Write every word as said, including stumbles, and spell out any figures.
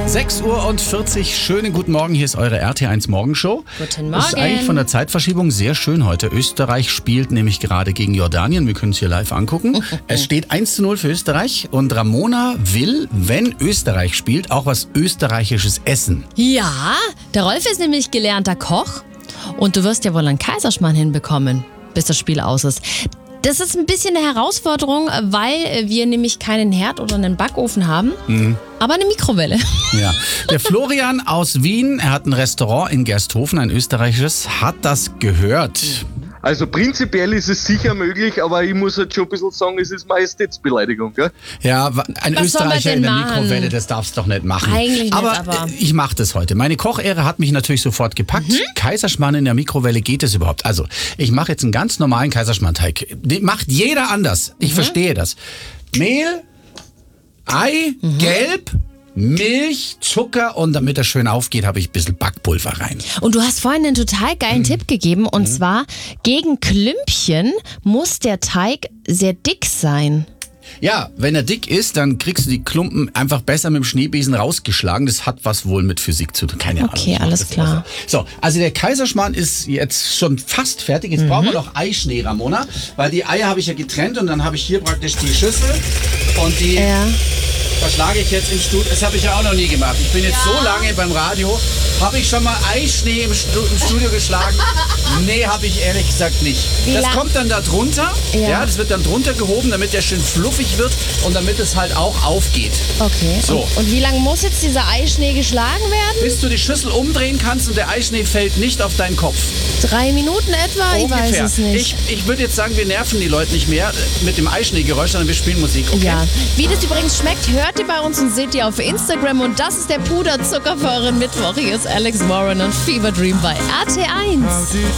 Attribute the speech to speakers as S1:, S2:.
S1: sechs Uhr und vierzig, schönen guten Morgen, hier ist eure R T eins Morgenshow.
S2: Guten Morgen.
S1: Das ist eigentlich von der Zeitverschiebung sehr schön heute. Österreich spielt nämlich gerade gegen Jordanien, wir können es hier live angucken. Es steht eins zu null für Österreich und Ramona will, wenn Österreich spielt, auch was Österreichisches essen.
S2: Ja, der Rolf ist nämlich gelernter Koch und du wirst ja wohl einen Kaiserschmarrn hinbekommen, bis das Spiel aus ist. Das ist ein bisschen eine Herausforderung, weil wir nämlich keinen Herd oder einen Backofen haben, mhm. aber eine Mikrowelle.
S1: Ja. Der Florian aus Wien, er hat ein Restaurant in Gersthofen, ein österreichisches, hat das gehört.
S3: Also prinzipiell ist es sicher möglich, aber ich muss halt schon ein bisschen sagen, es ist Majestätsbeleidigung, gell?
S1: Ja, ein
S2: Was
S1: Österreicher in der
S2: machen?
S1: Mikrowelle, das darfst du doch nicht machen.
S2: Eigentlich nicht,
S1: aber,
S2: aber
S1: ich mache das heute. Meine Kochehre hat mich natürlich sofort gepackt. Mhm. Kaiserschmarrn in der Mikrowelle, geht es überhaupt? Also, ich mache jetzt einen ganz normalen Kaiserschmarrnteig. Den macht jeder anders. Ich mhm. verstehe das. Mehl, Ei, mhm. Gelb, Milch, Zucker und damit er schön aufgeht, habe ich ein bisschen Backpulver rein.
S2: Und du hast vorhin einen total geilen mhm. Tipp gegeben und mhm. zwar, gegen Klümpchen muss der Teig sehr dick sein.
S1: Ja, wenn er dick ist, dann kriegst du die Klumpen einfach besser mit dem Schneebesen rausgeschlagen. Das hat was wohl mit Physik zu tun. Keine Ahnung.
S2: Okay, alles klar.
S1: So, also der Kaiserschmarrn ist jetzt schon fast fertig. Jetzt mhm. brauchen wir noch Eischnee, Ramona, weil die Eier habe ich ja getrennt und dann habe ich hier praktisch die Schüssel und die...
S2: Ja.
S1: verschlage ich jetzt im Studio. Das habe ich ja auch noch nie gemacht. Ich bin jetzt ja. so lange beim Radio. Habe ich schon mal Eischnee im, Stu- im Studio geschlagen? Nee, habe ich ehrlich gesagt nicht.
S2: Wie
S1: das
S2: lang?
S1: kommt dann da drunter. Ja. ja, das wird dann drunter gehoben, damit der schön fluffig wird und damit es halt auch aufgeht.
S2: Okay.
S1: So.
S2: Und, und wie lange muss jetzt dieser Eischnee geschlagen werden?
S1: Bis du die Schüssel umdrehen kannst und der Eischnee fällt nicht auf deinen Kopf.
S2: Drei Minuten etwa?
S1: Ungefähr.
S2: Ich weiß es nicht.
S1: Ich, ich würde jetzt sagen, wir nerven die Leute nicht mehr mit dem Eischneegeräusch, sondern wir spielen Musik. Okay?
S2: Ja. Wie das übrigens schmeckt, hört ihr bei uns und seht ihr auf Instagram. Und das ist der Puderzucker für euren Mittwoch. Hier ist Alex Warren und Fever Dream bei R T eins.